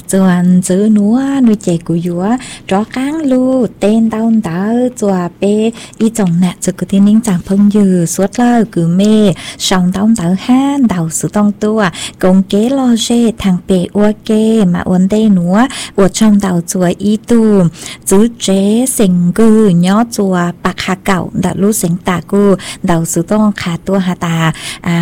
chuẩn chữ núa nuôi chạy của dúa rõ cáng lu tên tao tao chùa bê y chồng nè chữ của thiên ninh chẳng phong dư suốt lơ cứ mê sòng tao tao ha đầu sự tông tua công kế lo dê thằng bê ua kê mà uốn tê núa ua trong tàu chùa y tu chữ chế sinh cư nhó chùa bạc hà cậu đã lu sinh tà cu đầu sự tông khá tua hà tà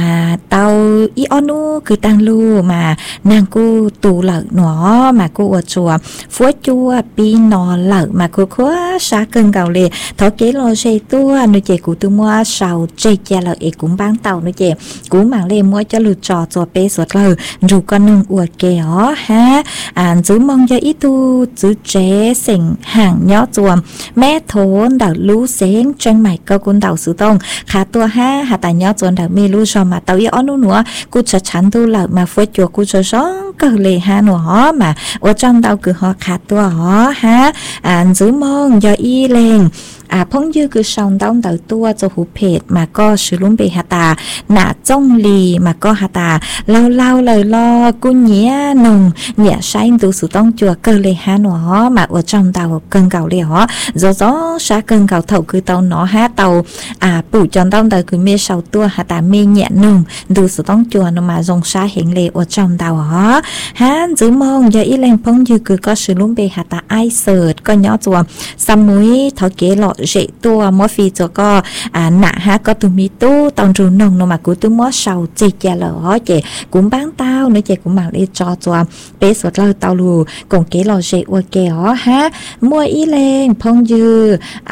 tao y onu cứ tăng lu mà nàng cu tù lợn nó mà cô ở chùa phúa chua pi nò lợn mà cô khóa xa cân cầu lì thọ kế lo dây tua nuôi chè cụ tu mua sầu chè chè lợn cũng bán tàu nuôi chè cũng mang lên mua cho lụt trò chùa bê suốt lờ dù con nương uột kè ó ha giữ mong cho ít tu giữ chế sỉnh hàng nhó chùa mẹ thốn đảo lú xén tranh mày cơ cún đảo sứ tông khá tua ha hà tài nhó chùa đảo mê lú cho mà tàu yếu nu nữa cô chả chán tu lợn mà phúa chùa cô cho sống cơ lì ha nó mà ở trong tàu cứ họ khá tua họ ha giữ mong cho y lên phong dư cứ sòng tông tàu tua cho hủ phết mà có sử dụng bề hà tà nạ trong lì mà có hà tà lau lau lời lo cu nhía nồng nhẹ xanh từ sự tông chùa cơ lì ha nó mà ở trong tàu cân cầu lì họ gió xa cân cầu thầu cứ tàu nó ha tàu bù tròn tông tàu cứ mê sầu tua hà tà mê nhẹ nồng từ sự tông chùa nó mà dòng xa hiện lì ở trong tàu họ ha giữ mong cho y lên phong dư cứ có sử dụng bề hà tà ai sợ có nhỏ chùa xăm mũi thọ kế lọ dễ tua mỗi phi cho có nạ ha có tụi mi tu tàu rù nồng nó mà cứ tụi mó sầu chè chè lỡ chè cũng bán tao nữa chè cũng mang đi cho bé sọt lơ tao lù còn kế lò dễ qua kè ó ha mua y lên phong dư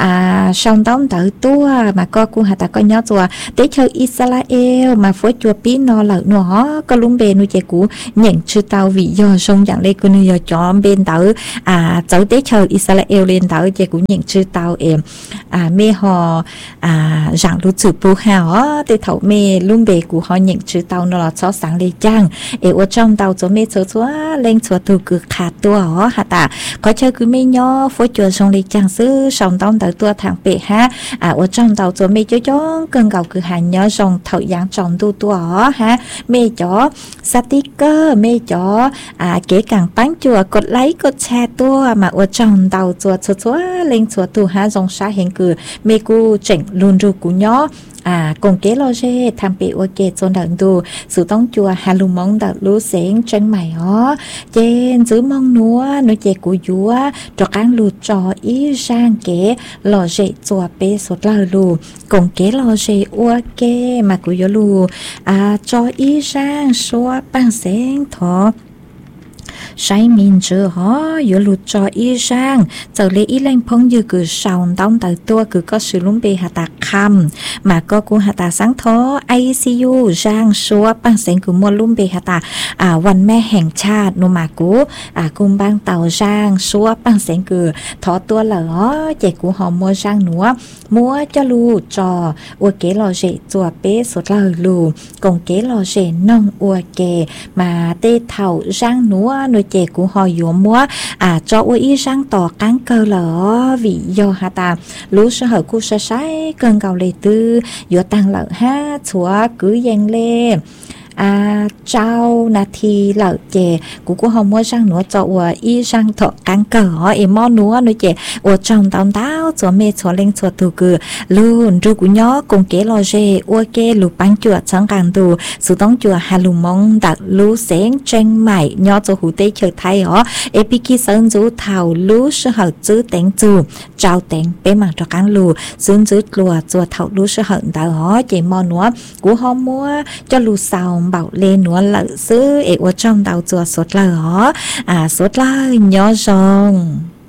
song tông tự tua mà có cu hà ta có nhỏ chùa tế chơi Israel mà phối chùa pí no lợ nó có lúng bề nuôi chè cũ nhận chư tao vì do sông dạng đây cứ nuôi cho bên tao cháu tế chơi Israel lên tao chè cũ nhận chư tao em mê họ rằng lúc chữ bù hào để thấu mê luôn bề của họ nhận chữ tàu nó là cho sáng lê chăng ở trong tàu cho mê chúa lên chúa từ cực khá tua họ hả ta có chơi cứ mê nhỏ phối chùa sông lê chăng sư sông tông tàu tua thẳng bệ ha ở trong tàu cho mê cho cơn gạo cứ hành nhỏ sông thấu dạng tròn tu tua họ ha mê cho sticker mê cho kế càng bán chùa cột lấy cột xe tua mà ở trong tàu chúa lên chúa tu ha dòng xa hiện cử mê cu chỉnh luôn ru của nhỏ cùng kế lo dê tham bị ok cho đợn tu sự tông chùa hà lù mong đợt lú xén tranh mày ó trên giữ mong núa nuôi chè của dúa cho cán lù trò ý sang kế lo dê chùa bê sốt lờ lù cùng kế lo dê ok mà của dúa lù cho ý sang xóa bằng xén thọ sai mình chưa họ vừa lụt cho y sang giờ lấy y lên phong như cứ sòng tông từ tua cứ có sử dụng bề hạt tạc khăm mà có cũng hạt tạc sáng thó ICU sang số bằng sen cứ mua luôn bề hạt tạcวันแม่แห่งชาตินมากูcùng bang tàu sang số bằng sen cứ thó tua lỡ chạy của họ mua sang nữa mua cho lu cho ua kế lò dễ chùa bế sốt lờ lù cùng kế lò dễ nông ua kề mà tê thầu sang nữa nuôi chè của họ dùa múa cho ua y sang tỏ cán cơ lỡ vì do hà ta lú sơ hở cu sơ sái cơn cầu lệ tư dùa tăng lợ ha chúa cứ dành lê trao nà thì lợ chè của họ mua sang nữa cho y sang thọ cán cờ họ em mò nữa nuôi chè ở trong tao tao cho mẹ cho lên cho tu cử luôn ru của nhỏ cùng kế lo dê ok lục bánh chuột sáng càng tu sự tông chuột hà lù mong đặt lú xén tranh mày nhỏ cho hủ tê chơi thay họ epiki sơn rú thảo lú sơ hở chữ tiếng chù trao tiếng bé mặt cho cán lù dương chữ lùa cho thảo lú sơ hở tại họ chè mò nữa của họ mua cho lù sao bảo lên nữa lợ xứ ở trong tàu chùa sốt lờ họ sốt lờ nhỏ rong